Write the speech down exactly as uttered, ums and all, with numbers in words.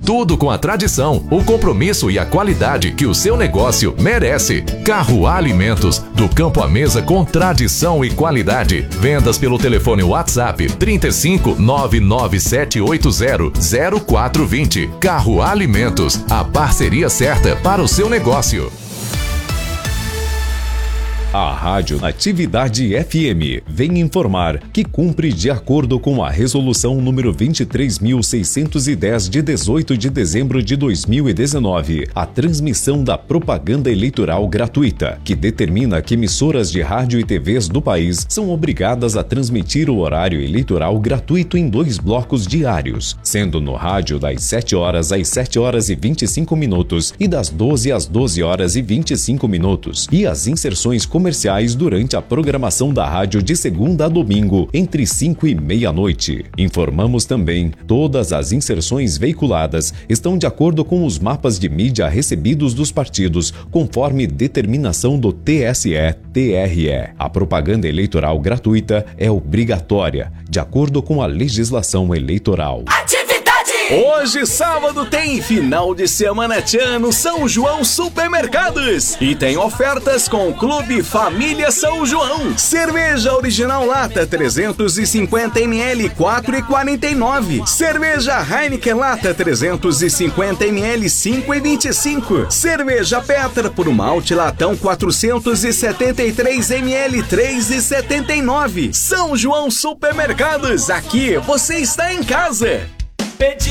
Tudo com a tradição, o compromisso e a qualidade que o seu negócio merece. Carro Alimentos, do campo à mesa com tradição e qualidade. Vendas pelo telefone WhatsApp trinta e cinco, nove nove sete oito zero, zero quatro dois zero. Carro Alimentos, a parceria certa para o seu negócio. A Rádio Natividade F M vem informar que cumpre de acordo com a Resolução número vinte e três mil seiscentos e dez de dezoito de dezembro de dois mil e dezenove, a transmissão da propaganda eleitoral gratuita, que determina que emissoras de rádio e T Vs do país são obrigadas a transmitir o horário eleitoral gratuito em dois blocos diários, sendo no rádio das sete horas às sete horas e vinte e cinco minutos e das doze às doze horas e vinte e cinco minutos, e as inserções comerciais durante a programação da rádio de segunda a domingo, entre cinco e meia-noite. Informamos também, todas as inserções veiculadas estão de acordo com os mapas de mídia recebidos dos partidos, conforme determinação do T S E T R E. A propaganda eleitoral gratuita é obrigatória, de acordo com a legislação eleitoral. Hoje, sábado, tem final de semana Tchan no São João Supermercados. E tem ofertas com o Clube Família São João. Cerveja original lata trezentos e cinquenta mililitros, quatro reais e quarenta e nove centavos. Cerveja Heineken lata trezentos e cinquenta mililitros, cinco reais e vinte e cinco centavos. Cerveja Petra por malte latão quatrocentos e setenta e três mililitros, três reais e setenta e nove centavos. São João Supermercados, aqui você está em casa.